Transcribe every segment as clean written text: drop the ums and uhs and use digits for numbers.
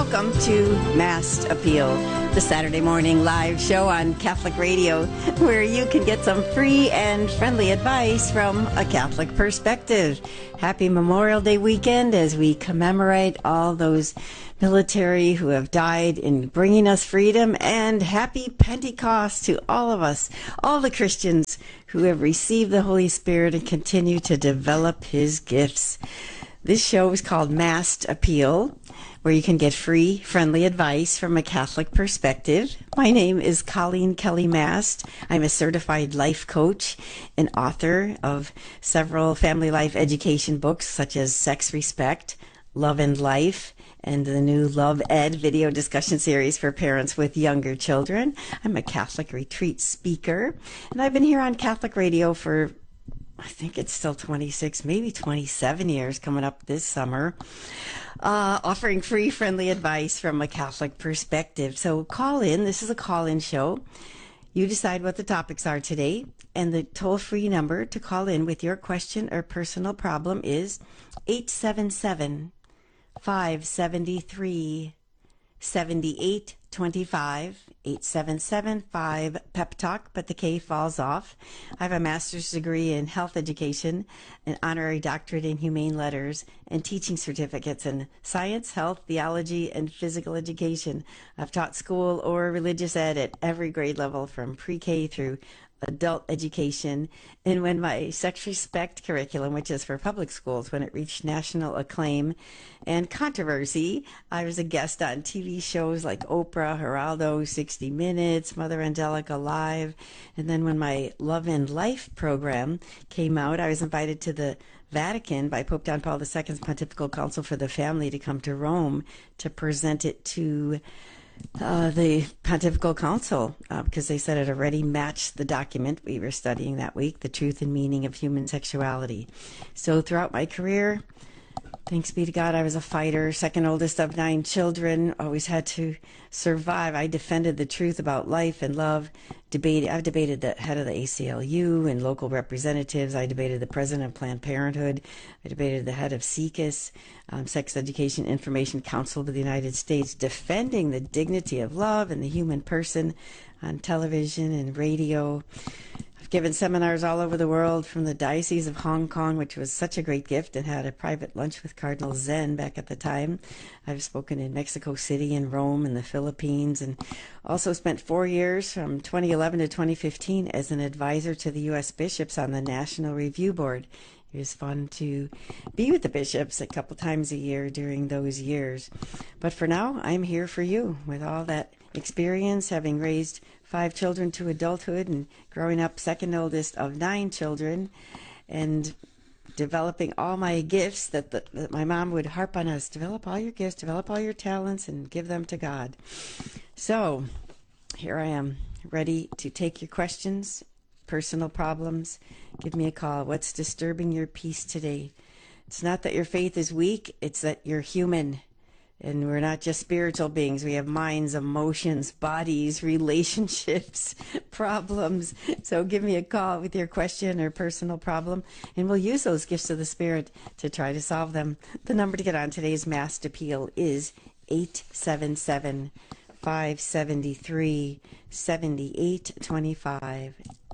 welcome to Mass Appeal, the Saturday morning live show on Catholic Radio, where you can get some free and friendly advice from a Catholic perspective. Happy Memorial Day weekend as we commemorate all those military who have died in bringing us freedom, and happy Pentecost to all of us, all the Christians who have received the Holy Spirit and continue to develop His gifts. This show is called Mass Appeal, where you can get free, friendly advice from a Catholic perspective. My name is Colleen Kelly Mast. I'm a certified life coach and author of several family life education books, such as Sex Respect, Love and Life, and the new Love Ed video discussion series for parents with younger children. I'm a Catholic retreat speaker, and I've been here on Catholic Radio for, I think it's still 26, maybe 27 years coming up this summer, offering free, friendly advice from a Catholic perspective. So call in. This is a call-in show. You decide what the topics are today, and the toll-free number to call in with your question or personal problem is 877-573-7825, 877-5-PEP-TALK, but the K falls off. I have a master's degree in health education, an honorary doctorate in humane letters, and teaching certificates in science, health, theology, and physical education. I've taught school or religious ed at every grade level from pre-K through adult education. And when my Sex Respect curriculum, which is for public schools, when it reached national acclaim and controversy, I was a guest on TV shows like Oprah, Geraldo, 60 Minutes, Mother Angelica Live. And then when my Love and Life program came out, I was invited to the Vatican by Pope John Paul II's Pontifical Council for the Family to come to Rome to present it to the Pontifical Council, because they said it already matched the document we were studying that week, The Truth and Meaning of Human Sexuality. So throughout my career, thanks be to God, I was a fighter, second oldest of 9 children, always had to survive. I defended the truth about life and love. I've debated the head of the ACLU and local representatives. I debated the president of Planned Parenthood. I debated the head of SECUS, Sex Education Information Council of the United States, defending the dignity of love and the human person on television and radio. I've given seminars all over the world, from the Diocese of Hong Kong, which was such a great gift, and had a private lunch with Cardinal Zen back at the time. I've spoken in Mexico City and Rome and the Philippines, and also spent 4 years from 2011 to 2015 as an advisor to the U.S. bishops on the National Review Board. It was fun to be with the bishops a couple times a year during those years. But for now, I'm here for you with all that experience, having raised 5 children to adulthood and growing up second oldest of 9 children, and developing all my gifts that my mom would harp on us. Develop all your gifts, develop all your talents, and give them to God. So here I am, ready to take your questions, personal problems. Give me a call. What's disturbing your peace today? It's not that your faith is weak, it's that you're human. And we're not just spiritual beings. We have minds, emotions, bodies, relationships, problems. So give me a call with your question or personal problem, and we'll use those gifts of the Spirit to try to solve them. The number to get on today's Mass Appeal is 877-573-7825.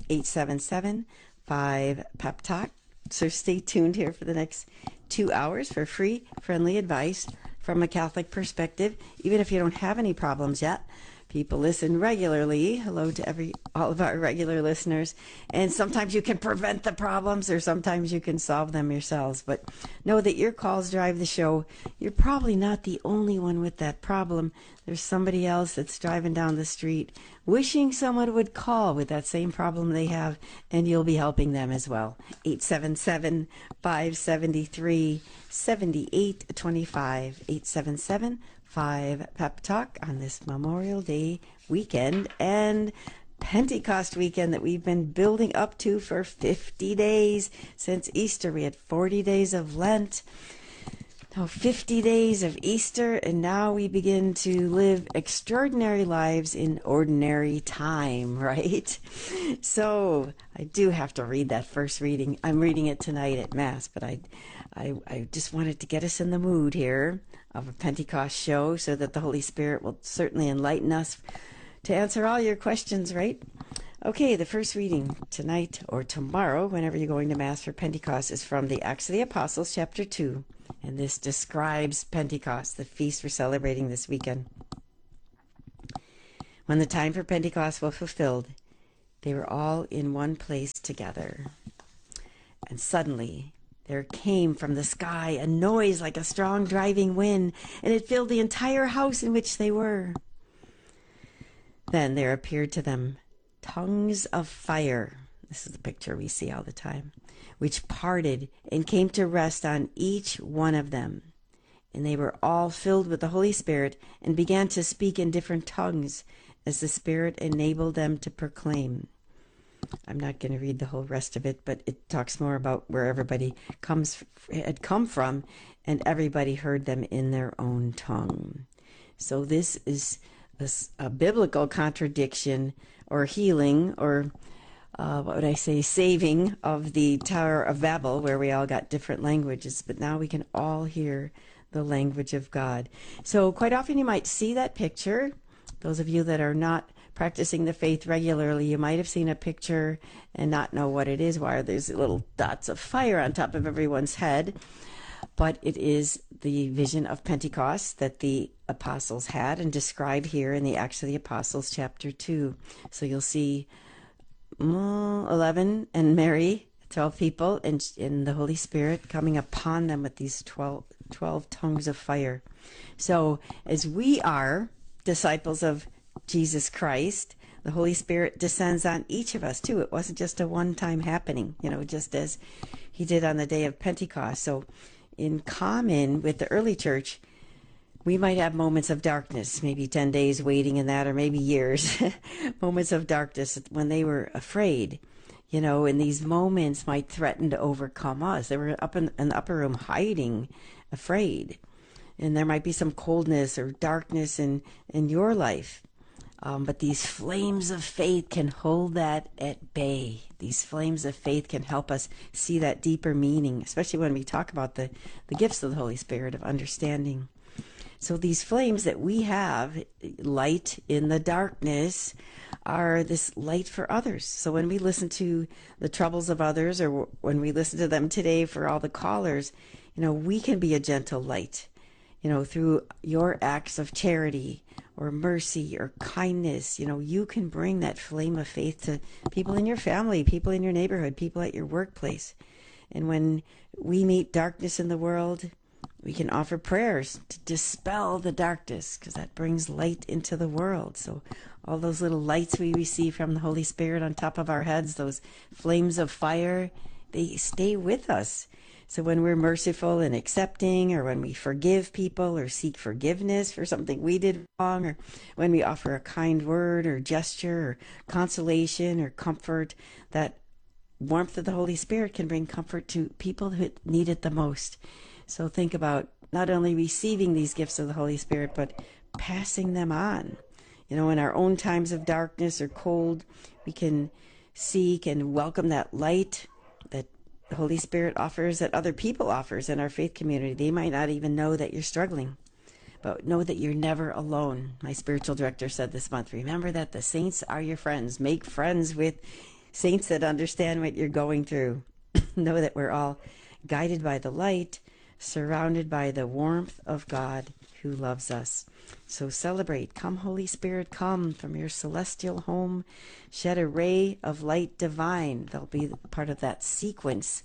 877-5-PEP-TALK. So stay tuned here for the next 2 hours for free, friendly advice from a Catholic perspective, even if you don't have any problems yet. People listen regularly. Hello to all of our regular listeners. And sometimes you can prevent the problems, or sometimes you can solve them yourselves. But know that your calls drive the show. You're probably not the only one with that problem. There's somebody else that's driving down the street wishing someone would call with that same problem they have, and you'll be helping them as well. 877-573-7825. 877-5-PEP-TALK on this Memorial Day weekend and Pentecost weekend that we've been building up to for 50 days since Easter. We had 40 days of Lent, now 50 days of Easter, and now we begin to live extraordinary lives in ordinary time, right? So I do have to read that first reading. I'm reading it tonight at Mass, but I just wanted to get us in the mood here of a Pentecost show so that the Holy Spirit will certainly enlighten us to answer all your questions, right? Okay, the first reading tonight or tomorrow, whenever you're going to Mass for Pentecost, is from the Acts of the Apostles, chapter 2. And this describes Pentecost, the feast we're celebrating this weekend. When the time for Pentecost was fulfilled, they were all in one place together. And suddenly there came from the sky a noise like a strong driving wind, and it filled the entire house in which they were. Then there appeared to them tongues of fire. This is the picture we see all the time, which parted and came to rest on each one of them. And they were all filled with the Holy Spirit and began to speak in different tongues as the Spirit enabled them to proclaim. I'm not going to read the whole rest of it, but it talks more about where everybody had come from, and everybody heard them in their own tongue. So this is a biblical contradiction or healing or what would I say, saving of the Tower of Babel, where we all got different languages, but now we can all hear the language of God. So quite often you might see that picture. Those of you that are not practicing the faith regularly, you might have seen a picture and not know what it is. Why are there's little dots of fire on top of everyone's head? But it is the vision of Pentecost that the apostles had and described here in the Acts of the Apostles, chapter 2. So you'll see 11 and Mary, 12 people, and the Holy Spirit coming upon them with these 12 tongues of fire. So as we are disciples of Jesus Christ, the Holy Spirit descends on each of us too. It wasn't just a one-time happening, just as he did on the day of Pentecost. So in common with the early church, we might have moments of darkness, maybe 10 days waiting in that, or maybe years, moments of darkness when they were afraid, and these moments might threaten to overcome us. They were up in the upper room hiding, afraid. And there might be some coldness or darkness in your life. But these flames of faith can hold that at bay. These flames of faith can help us see that deeper meaning, especially when we talk about the gifts of the Holy Spirit of understanding. So these flames that we have, light in the darkness, are this light for others. So when we listen to the troubles of others, or when we listen to them today for all the callers, we can be a gentle light, through your acts of charity or mercy or kindness. You can bring that flame of faith to people in your family, people in your neighborhood, people at your workplace. And when we meet darkness in the world, we can offer prayers to dispel the darkness, because that brings light into the world. So all those little lights we receive from the Holy Spirit on top of our heads, those flames of fire, they stay with us. So when we're merciful and accepting, or when we forgive people or seek forgiveness for something we did wrong, or when we offer a kind word or gesture or consolation or comfort, that warmth of the Holy Spirit can bring comfort to people who need it the most. So think about not only receiving these gifts of the Holy Spirit, but passing them on. In our own times of darkness or cold, we can seek and welcome that light that the Holy Spirit offers, that other people offers in our faith community. They might not even know that you're struggling, but know that you're never alone. My spiritual director said this month, remember that the saints are your friends. Make friends with saints that understand what you're going through. Know that we're all guided by the light, surrounded by the warmth of God who loves us. So celebrate. Come, Holy Spirit, come from your celestial home. Shed a ray of light divine. They'll be part of that sequence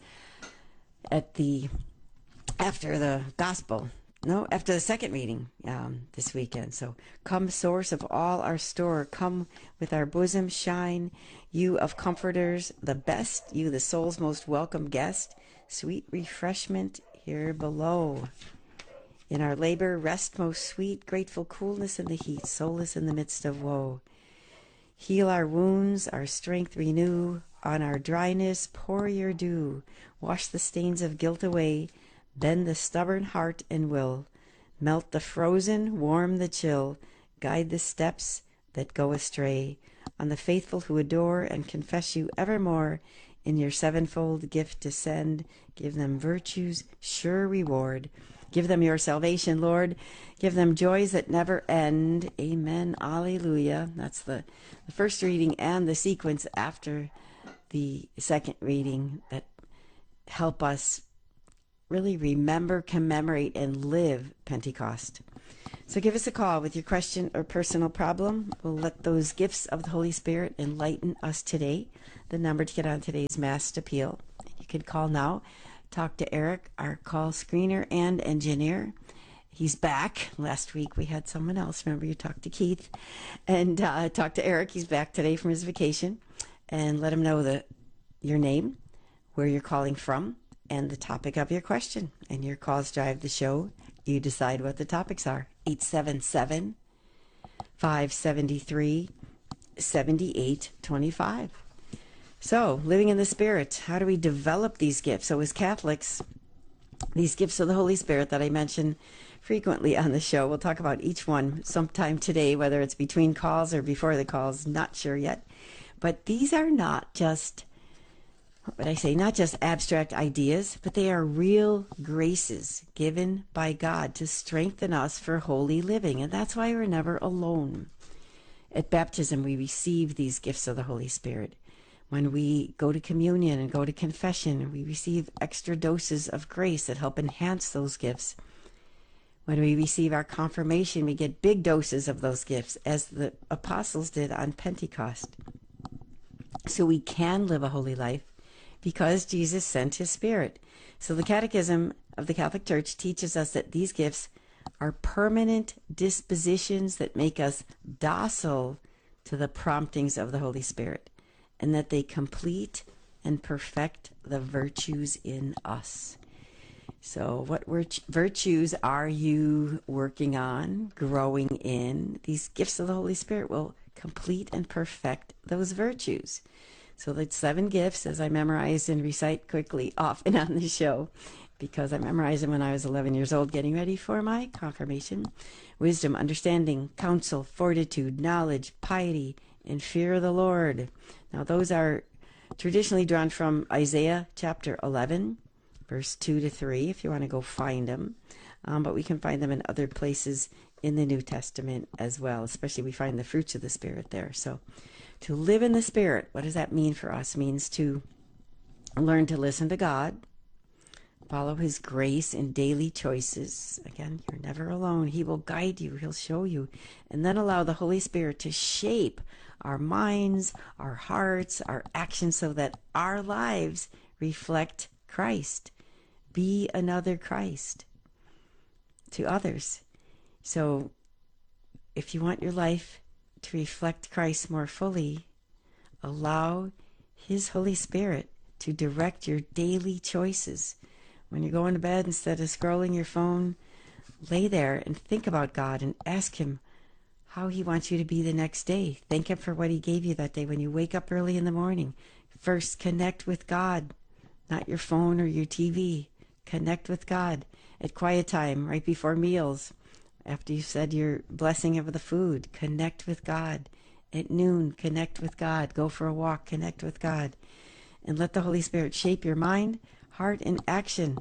after the gospel. No, after the second reading this weekend. So come, source of all our store. Come with our bosom shine. You of comforters, the best. You, the soul's most welcome guest. Sweet refreshment here below. In our labor, rest most sweet, grateful coolness in the heat, solace in the midst of woe. Heal our wounds, our strength renew, on our dryness pour your dew. Wash the stains of guilt away, bend the stubborn heart and will. Melt the frozen, warm the chill, guide the steps that go astray. On the faithful who adore and confess you evermore, in your sevenfold gift descend. Give them virtues, sure reward. Give them your salvation, Lord. Give them joys that never end. Amen. Alleluia. That's the first reading and the sequence after the second reading that help us really remember, commemorate, and live Pentecost. So give us a call with your question or personal problem. We'll let those gifts of the Holy Spirit enlighten us today. The number to get on today's Mass Appeal. You can call now. Talk to Eric, our call screener and engineer. He's back. Last week we had someone else. Remember, you talked to Keith. And talk to Eric. He's back today from his vacation. And let him know your name, where you're calling from, and the topic of your question. And your calls drive the show. You decide what the topics are. 877-573-7825. So, living in the Spirit, how do we develop these gifts? So as Catholics, these gifts of the Holy Spirit that I mention frequently on the show, we'll talk about each one sometime today, whether it's between calls or before the calls, not sure yet. But these are not just, what would I say, not just abstract ideas, but they are real graces given by God to strengthen us for holy living. And that's why we're never alone. At baptism, we receive these gifts of the Holy Spirit. When we go to communion and go to confession, we receive extra doses of grace that help enhance those gifts. When we receive our confirmation, we get big doses of those gifts, as the apostles did on Pentecost. So we can live a holy life because Jesus sent his Spirit. So the Catechism of the Catholic Church teaches us that these gifts are permanent dispositions that make us docile to the promptings of the Holy Spirit, and that they complete and perfect the virtues in us. So what virtues are you working on, growing in? These gifts of the Holy Spirit will complete and perfect those virtues. So that's 7 gifts, as I memorize and recite quickly often on the show, because I memorized them when I was 11 years old, getting ready for my confirmation. Wisdom, understanding, counsel, fortitude, knowledge, piety, and fear of the Lord. Now, those are traditionally drawn from Isaiah chapter 11, verse 2 to 3, if you want to go find them. But we can find them in other places in the New Testament as well, especially we find the fruits of the Spirit there. So to live in the Spirit, what does that mean for us? It means to learn to listen to God, follow his grace in daily choices. Again, you're never alone. He will guide you. He'll show you. And then allow the Holy Spirit to shape our minds, our hearts, our actions so that our lives reflect Christ. Be another Christ to others. So if you want your life to reflect Christ more fully, allow his Holy Spirit to direct your daily choices. When you're going to bed, instead of scrolling your phone, lay there and think about God and ask him how he wants you to be the next day. Thank him for what he gave you that day. When you wake up early in the morning, first connect with God, not your phone or your TV. Connect with God at quiet time, right before meals. After you've said your blessing over the food, connect with God. At noon, connect with God. Go for a walk, connect with God. And let the Holy Spirit shape your mind, heart, and action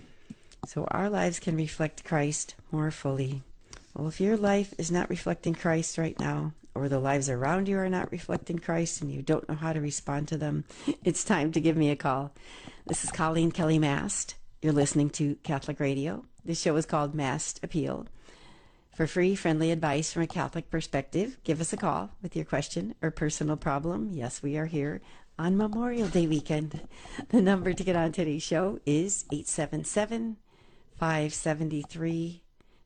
so our lives can reflect Christ more fully. Well, if your life is not reflecting Christ right now, or the lives around you are not reflecting Christ and you don't know how to respond to them, it's time to give me a call. This is Colleen Kelly Mast. You're listening to Catholic Radio. This show is called Mast Appeal. For free, friendly advice from a Catholic perspective, give us a call with your question or personal problem. Yes, we are here on Memorial Day weekend. The number to get on today's show is 877-573-7825.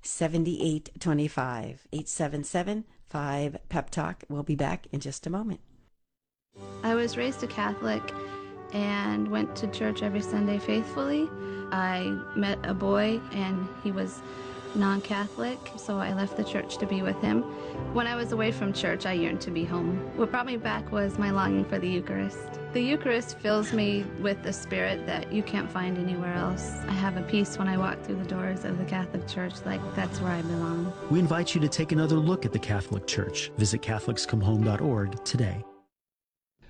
877-5-PEP-TALK. We'll be back in just a moment. I was raised a Catholic and went to church every Sunday faithfully. I met a boy and he was non-Catholic, so I left the church to be with him. When I was away from church, I yearned to be home. What brought me back was my longing for the Eucharist. The Eucharist fills me with the spirit that you can't find anywhere else. I have a peace when I walk through the doors of the Catholic Church, like that's where I belong. We invite you to take another look at the Catholic Church. Visit CatholicsComeHome.org today.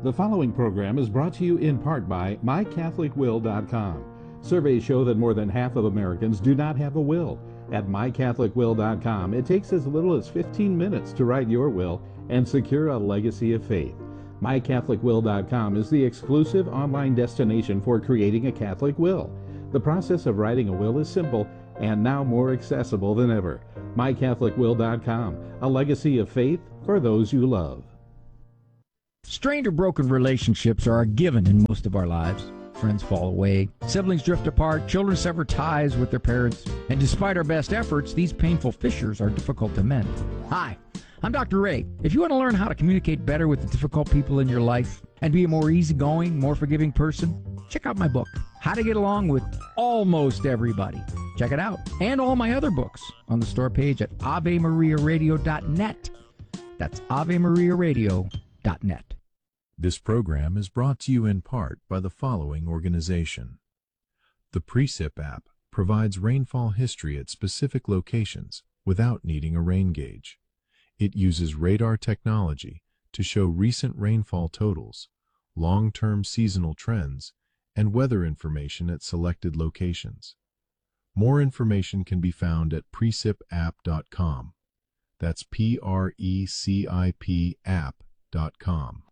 The following program is brought to you in part by MyCatholicWill.com. Surveys show that more than half of Americans do not have a will. At MyCatholicWill.com, it takes as little as 15 minutes to write your will and secure a legacy of faith. MyCatholicWill.com is the exclusive online destination for creating a Catholic will. The process of writing a will is simple and now more accessible than ever. MyCatholicWill.com, a legacy of faith for those you love. Strained or broken relationships are a given in most of our lives. Friends fall away, siblings drift apart, children sever ties with their parents, and despite our best efforts, these painful fissures are difficult to mend. Hi, I'm Dr. Ray. If you want to learn how to communicate better with the difficult people in your life and be a more easygoing, more forgiving person, check out my book, How to Get Along with Almost Everybody. Check it out. And all my other books on the store page at AveMariaRadio.net. That's AveMariaRadio.net. This program is brought to you in part by the following organization. The Precip app provides rainfall history at specific locations without needing a rain gauge. It uses radar technology to show recent rainfall totals, long-term seasonal trends, and weather information at selected locations. More information can be found at precipapp.com. That's PRECIP app.com.